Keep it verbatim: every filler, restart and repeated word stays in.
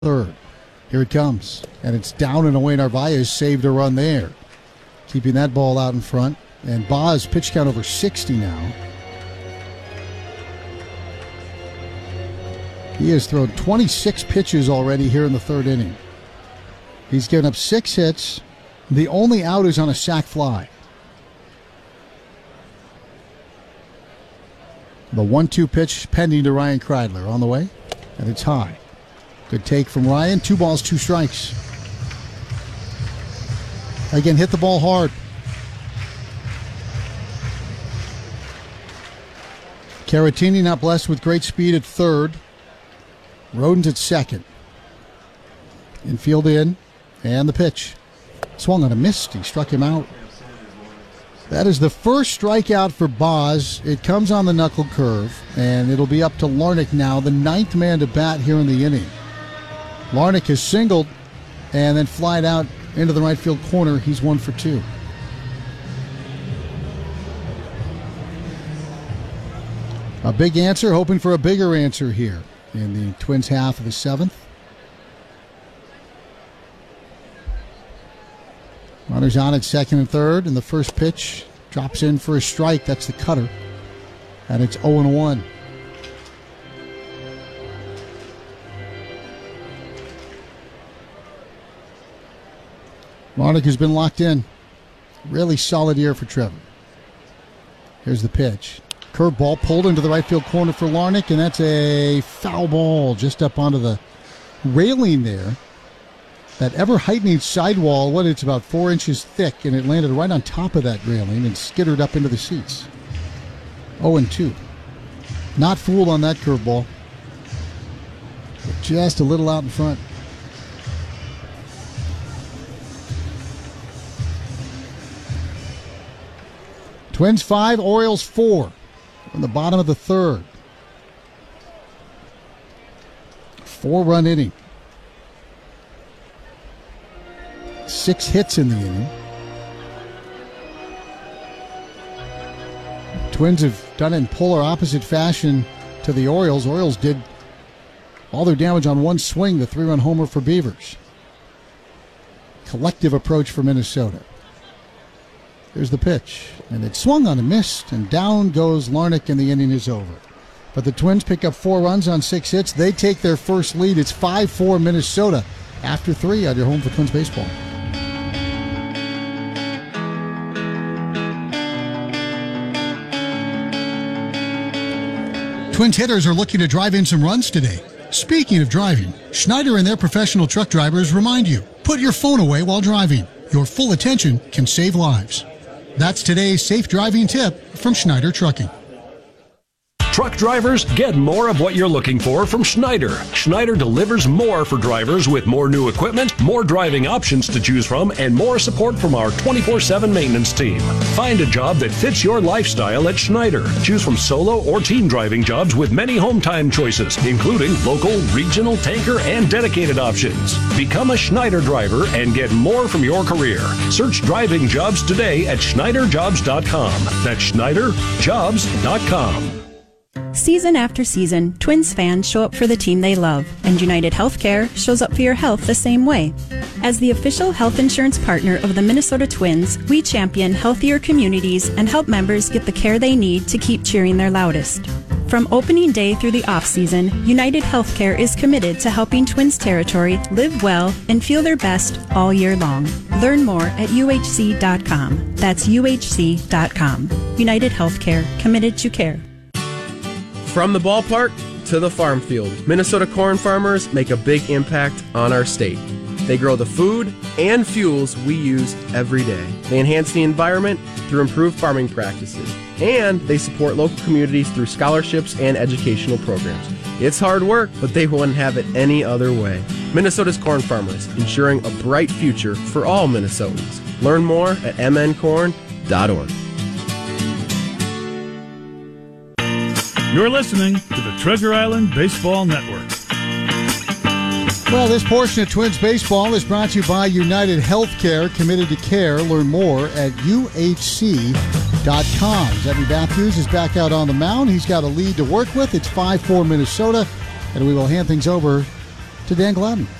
third. Here it comes, and it's down and away. Narvaez saved a run there, keeping that ball out in front. And Boz pitch count over sixty now. He has thrown twenty-six pitches already here in the third inning. He's given up six hits. The only out is on a sac fly. The one two pitch pending to Ryan Kreidler on the way, and it's high. Good take from Ryan. Two balls, two strikes. Again, hit the ball hard. Caratini not blessed with great speed at third. Rodens at second. Infield in, and the pitch. Swung on a miss. He struck him out. That is the first strikeout for Boz. It comes on the knuckle curve, and it'll be up to Larnach now, the ninth man to bat here in the inning. Larnach has singled and then flied out into the right field corner. He's one for two. A big answer, hoping for a bigger answer here in the Twins half of the seventh. Runners on at second and third, and the first pitch drops in for a strike. That's the cutter, and it's oh and one. Larnach has been locked in. Really solid year for Trevor. Here's the pitch. Curveball pulled into the right field corner for Larnach, and that's a foul ball just up onto the railing there. That ever-heightening sidewall, what, it's about four inches thick, and it landed right on top of that railing and skittered up into the seats. oh and two. Not fooled on that curveball. Just a little out in front. Twins five, Orioles four. In the bottom of the third. Four-run inning. Six hits in the inning. Twins have done it in polar opposite fashion to the Orioles. Orioles did all their damage on one swing, the three-run homer for Beavers. Collective approach for Minnesota. Here's the pitch, and it swung on a miss, and down goes Larnach, and the inning is over. But the Twins pick up four runs on six hits. They take their first lead. It's five four Minnesota after three on your home for Twins baseball. Twins hitters are looking to drive in some runs today. Speaking of driving, Schneider and their professional truck drivers remind you, put your phone away while driving. Your full attention can save lives. That's today's safe driving tip from Schneider Trucking. Truck drivers, get more of what you're looking for from Schneider. Schneider delivers more for drivers with more new equipment, more driving options to choose from, and more support from our twenty-four seven maintenance team. Find a job that fits your lifestyle at Schneider. Choose from solo or team driving jobs with many home time choices, including local, regional, tanker, and dedicated options. Become a Schneider driver and get more from your career. Search driving jobs today at Schneider Jobs dot com. That's Schneider Jobs dot com. Season after season, Twins fans show up for the team they love, and United Healthcare shows up for your health the same way. As the official health insurance partner of the Minnesota Twins, we champion healthier communities and help members get the care they need to keep cheering their loudest. From opening day through the off-season, United Healthcare is committed to helping Twins territory live well and feel their best all year long. Learn more at U H C dot com. That's U H C dot com. United Healthcare, committed to care. From the ballpark to the farm field, Minnesota corn farmers make a big impact on our state. They grow the food and fuels we use every day. They enhance the environment through improved farming practices. And they support local communities through scholarships and educational programs. It's hard work, but they wouldn't have it any other way. Minnesota's corn farmers, ensuring a bright future for all Minnesotans. Learn more at m n corn dot org. You're listening to the Treasure Island Baseball Network. Well, this portion of Twins baseball is brought to you by United Healthcare, committed to care. Learn more at U H C dot com. Zebby Matthews is back out on the mound. He's got a lead to work with. It's five four Minnesota, and we will hand things over to Dan Gladden.